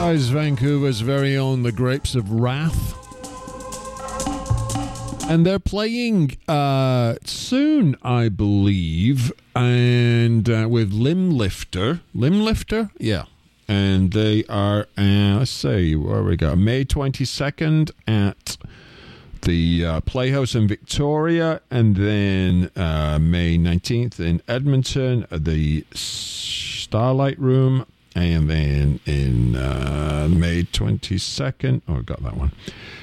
guys, Vancouver's very own The Grapes of Wrath. And they're playing soon, I believe, and with Limblifter. Limblifter? Yeah. And they are, let's see, where we go? May 22nd at the Playhouse in Victoria, and then May 19th in Edmonton, the Starlight Room, and then in May 22nd, oh, I got that one,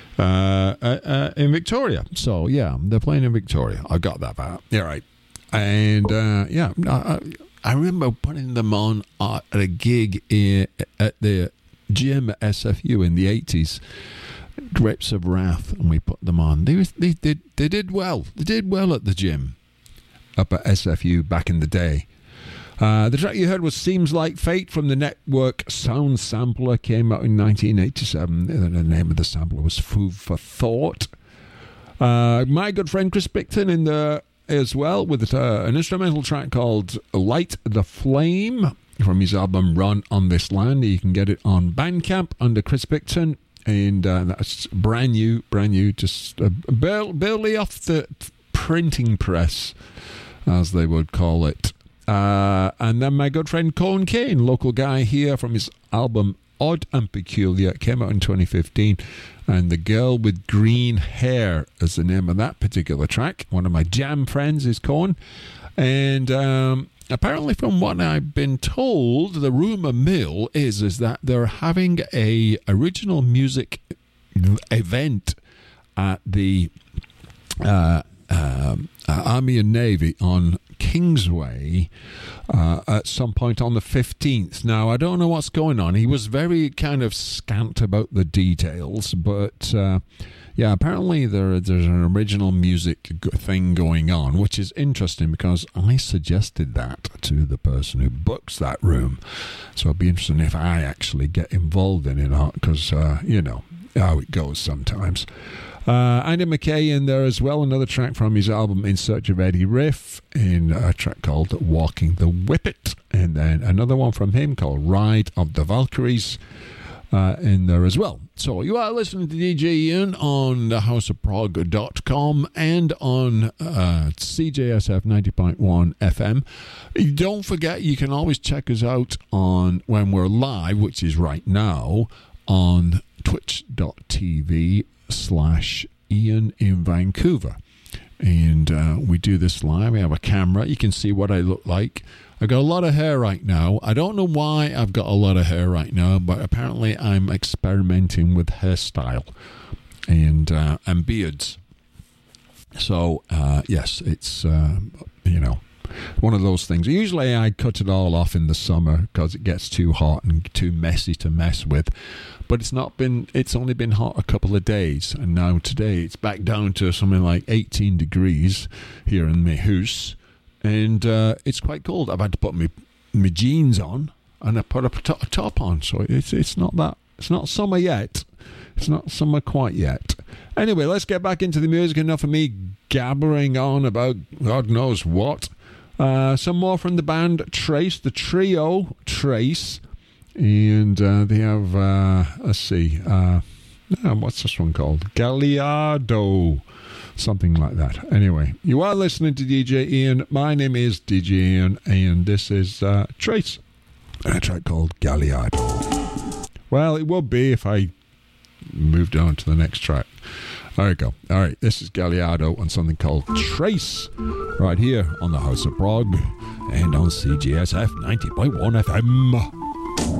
in Victoria. So, yeah, they're playing in Victoria. I got that part. Yeah, right. And, yeah, I remember putting them on at a gig at the gym at SFU in the 80s. Grapes of Wrath, and we put them on. They did well. They did well at the gym up at SFU back in the day. The track you heard was Seems Like Fate from the Network Sound Sampler. Came out in 1987. The name of the sampler was Food for Thought. My good friend Chris Bicton in there as well with an instrumental track called Light the Flame from his album Run on This Land. You can get it on Bandcamp under Chris Bicton. And that's brand new, just barely off the printing press, as they would call it. And then my good friend Colin Kane, local guy here, from his album Odd and Peculiar, came out in 2015. And The Girl with Green Hair is the name of that particular track. One of my jam friends is Colin. And apparently, from what I've been told, the rumour mill is that they're having a original music event at the Army and Navy on Kingsway at some point on the 15th. Now, I don't know what's going on. He was very kind of scant about the details, but yeah, apparently there's an original music thing going on, which is interesting because I suggested that to the person who books that room. So it'd be interesting if I actually get involved in it, because, you know, how it goes sometimes. Andy McKay in there as well, another track from his album In Search of Eddie Riff, in a track called Walking the Whippet, and then another one from him called Ride of the Valkyries in there as well. So you are listening to DJ Ian on thehouseofprog.com and on CJSF 90.1 FM. Don't forget, you can always check us out on when we're live, which is right now, on twitch.tv/Ian in Vancouver. And we do this live. We have a camera. You can see what I look like. I've got a lot of hair right now. I don't know why I've got a lot of hair right now, but apparently I'm experimenting with hairstyle and beards. So, yes, it's, you know, one of those things. Usually I cut it all off in the summer because it gets too hot and too messy to mess with. But it's only been hot a couple of days, and now today it's back down to something like 18 degrees here in my house, and it's quite cold. I've had to put my jeans on, and I put a top on, so it's not summer yet. It's not summer quite yet. Anyway, let's get back into the music. Enough of me gabbering on about God knows what. Some more from the band Trace, the trio Trace. And they have, let's see, what's this one called? Galliardo, something like that. Anyway, you are listening to DJ Ian. My name is DJ Ian, and this is Trace, a track called Galliardo. Well, it would be if I moved on to the next track. There we go. All right, this is Galliardo on something called Trace, right here on the House of Prog and on CGSF 90.1 FM.